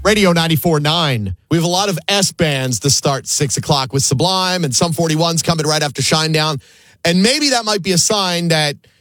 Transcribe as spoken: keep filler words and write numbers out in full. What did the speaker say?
Radio ninety-four point nine. We have a lot of S bands to start six o'clock with Sublime and Sum forty-one's coming right after Shinedown. And maybe that might be a sign that